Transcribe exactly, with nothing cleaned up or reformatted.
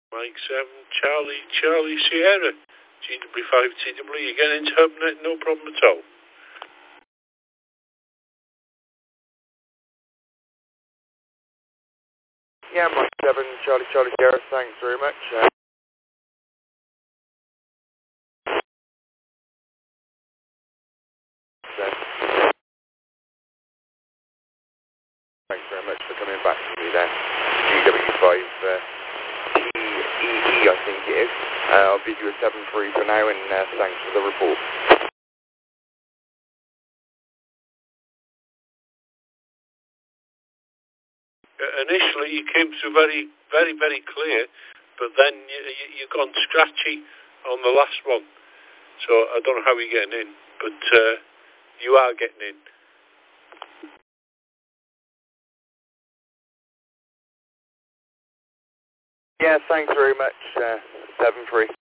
Mike seven, Charlie, Charlie Sierra, G W five T W, you get into HubNet, no problem at all. Yeah, Mike seven, Charlie, Charlie Sierra, thanks very much. Uh, so, thanks very much for coming back to me then. G W five uh, T E E, I think it is. Uh, I'll bid you a seven three for now, and uh, thanks for the report. Initially, you came through very, very, very clear, but then you, you, you've gone scratchy on the last one. So I don't know how you're getting in, but uh, you are getting in. Yeah, thanks very much, uh, seven three.